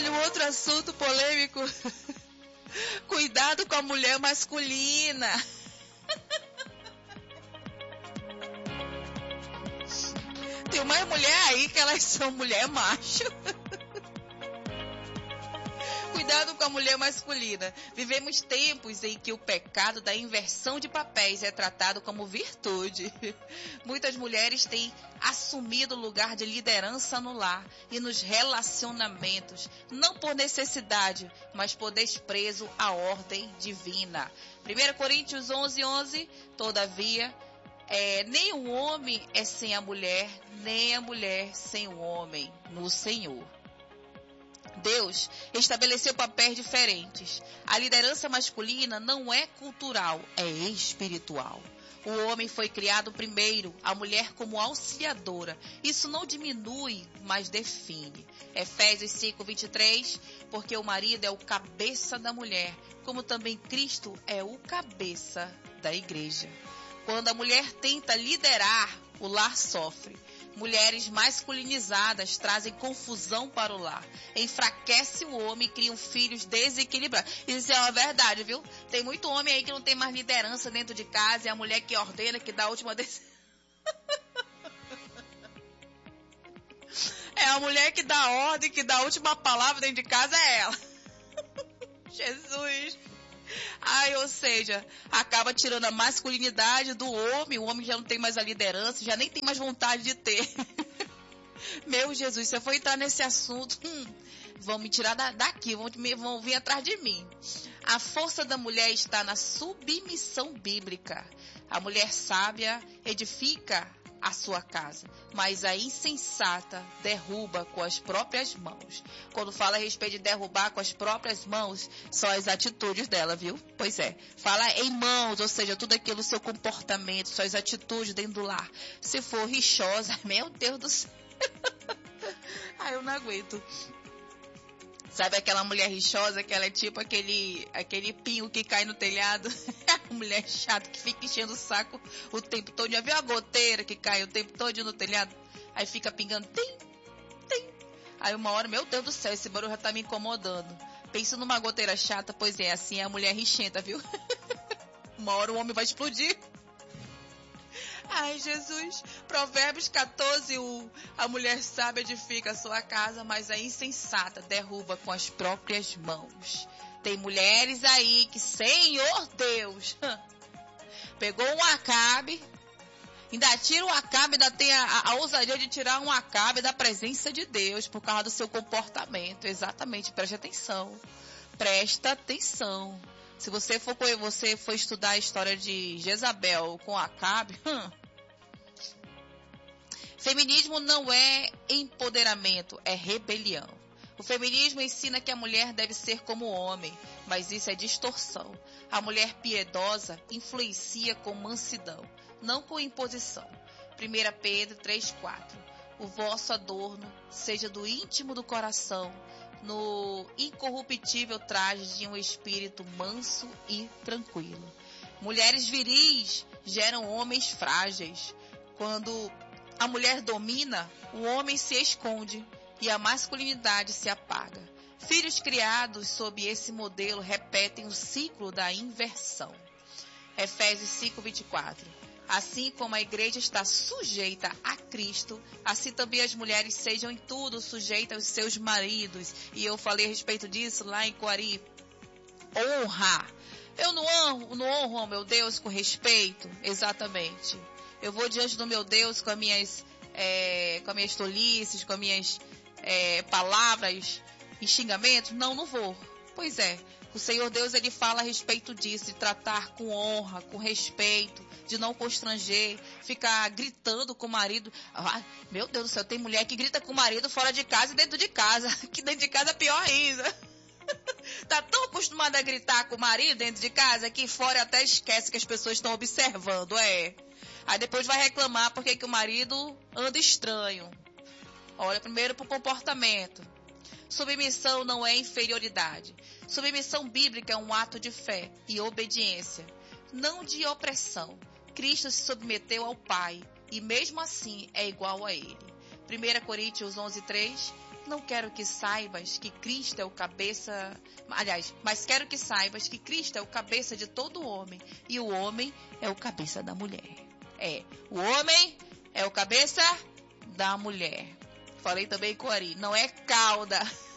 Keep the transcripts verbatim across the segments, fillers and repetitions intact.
Olha, um outro assunto polêmico. Cuidado com a mulher masculina. Tem umas mulheres aí que elas são mulher macho. Cuidado com a mulher masculina. Vivemos tempos em que o pecado da inversão de papéis é tratado como virtude. Muitas mulheres têm assumido o lugar de liderança no lar e nos relacionamentos, não por necessidade, mas por desprezo à ordem divina. primeira Coríntios onze, onze, todavia, é, nem o homem é sem a mulher, nem a mulher sem o homem no Senhor. Deus estabeleceu papéis diferentes. A liderança masculina não é cultural, é espiritual. O homem foi criado primeiro, a mulher como auxiliadora. Isso não diminui, mas define. Efésios cinco, vinte e três, porque o marido é o cabeça da mulher, como também Cristo é o cabeça da igreja. Quando a mulher tenta liderar, o lar sofre. Mulheres masculinizadas trazem confusão para o lar, enfraquece o homem e criam filhos desequilibrados. Isso é uma verdade, viu? Tem muito homem aí que não tem mais liderança dentro de casa, é a mulher que ordena, que dá a última decisão. É a mulher que dá ordem, que dá a última palavra dentro de casa, é ela. Jesus! Ai, ou seja, acaba tirando a masculinidade do homem, o homem já não tem mais a liderança, já nem tem mais vontade de ter. Meu Jesus, se eu for entrar nesse assunto, hum, vão me tirar da, daqui, vão, vão vir atrás de mim. A força da mulher está na submissão bíblica. A mulher sábia edifica a sua casa, mas a insensata derruba com as próprias mãos. Quando fala a respeito de derrubar com as próprias mãos, são as atitudes dela, viu? Pois é, fala em mãos, ou seja, tudo aquilo, seu comportamento, suas atitudes dentro do lar. Se for rixosa, meu Deus do céu. Ai, eu não aguento. Sabe aquela mulher rixosa, que ela é tipo aquele, aquele pinho que cai no telhado? A mulher chata que fica enchendo o saco o tempo todo. Já viu a goteira que cai o tempo todo no telhado? Aí fica pingando, tim, tim. Aí uma hora, meu Deus do céu, esse barulho já tá me incomodando. Pensa numa goteira chata, pois é, assim é a mulher rixenta, viu? Uma hora o homem vai explodir. Ai, Jesus. Provérbios catorze, um. A mulher sábia edifica a sua casa, mas a insensata derruba com as próprias mãos. Tem mulheres aí que, Senhor Deus, pegou um Acabe, ainda tira o Acabe, ainda tem a, a, a ousadia de tirar um Acabe da presença de Deus por causa do seu comportamento. Exatamente, preste atenção. Presta atenção. Se você for, você for estudar a história de Jezabel com Acabe, hum, feminismo não é empoderamento, é rebelião. O feminismo ensina que a mulher deve ser como o homem, mas isso é distorção. A mulher piedosa influencia com mansidão, não com imposição. primeira Pedro três, quatro. O vosso adorno seja do íntimo do coração, no incorruptível traje de um espírito manso e tranquilo. Mulheres viris geram homens frágeis. Quando a mulher domina, o homem se esconde e a masculinidade se apaga. Filhos criados sob esse modelo repetem o ciclo da inversão. Efésios cinco, vinte e quatro. Assim como a igreja está sujeita a Cristo, assim também as mulheres sejam em tudo sujeitas aos seus maridos. E eu falei a respeito disso lá em Coari. Honra. Eu não honro, não honro ao meu Deus com respeito? Exatamente. Eu vou diante do meu Deus com as minhas, é, com as minhas tolices, com as minhas é, palavras e xingamentos? Não, não vou. Pois é. O Senhor Deus, ele fala a respeito disso, de tratar com honra, com respeito, de não constranger, ficar gritando com o marido. Ah, meu Deus do céu, tem mulher que grita com o marido fora de casa e dentro de casa, que dentro de casa é pior ainda. Tá tão acostumada a gritar com o marido dentro de casa que fora até esquece que as pessoas estão observando, é. Aí depois vai reclamar porque que o marido anda estranho. Olha primeiro pro comportamento. Submissão não é inferioridade. Submissão bíblica é um ato de fé e obediência, não de opressão. Cristo se submeteu ao Pai e mesmo assim é igual a Ele. primeira Coríntios onze, três. Não quero que saibas que Cristo é o cabeça... Aliás, mas quero que saibas que Cristo é o cabeça de todo homem. E o homem é o cabeça da mulher. É, o homem é o cabeça da mulher. Falei também com a Ari. Não é cauda.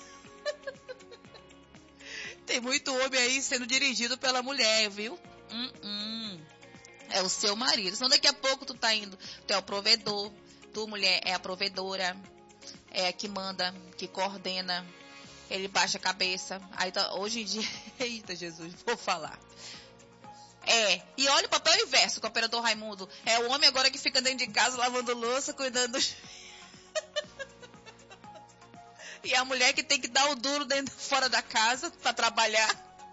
Tem muito homem aí sendo dirigido pela mulher, viu? Hum, hum. É o seu marido. Senão daqui a pouco tu tá indo. Tu é o provedor. Tu, mulher, é a provedora. É a que manda, que coordena. Ele baixa a cabeça. Aí tá, hoje em dia... Eita, Jesus, vou falar. É, e olha o papel inverso com o operador Raimundo. É o homem agora que fica dentro de casa lavando louça, cuidando dos... E a mulher que tem que dar o duro dentro, fora da casa pra trabalhar.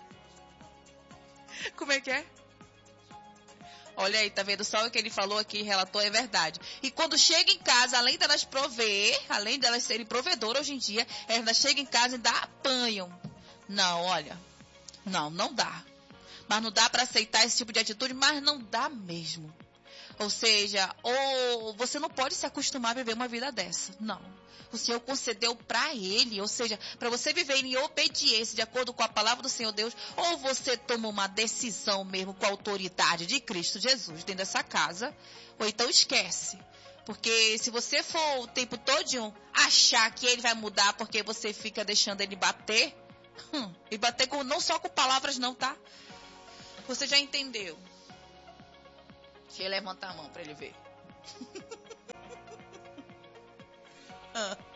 Como é que é? Olha aí, tá vendo? Só o que ele falou aqui, relatou, é verdade. E quando chega em casa, além delas prover, além delas serem provedoras hoje em dia, elas chegam em casa e ainda apanham. Não, olha. Não, não dá. Mas não dá pra aceitar esse tipo de atitude, mas não dá mesmo. Ou seja, ou você não pode se acostumar a viver uma vida dessa. Não. O Senhor concedeu para ele, ou seja, para você viver em obediência, de acordo com a palavra do Senhor Deus, ou você toma uma decisão mesmo com a autoridade de Cristo Jesus dentro dessa casa, ou então esquece. Porque se você for o tempo todo achar que ele vai mudar porque você fica deixando ele bater, hum, e bater com, não só com palavras não, tá? Você já entendeu? Deixa eu levantar a mão para ele ver. ah.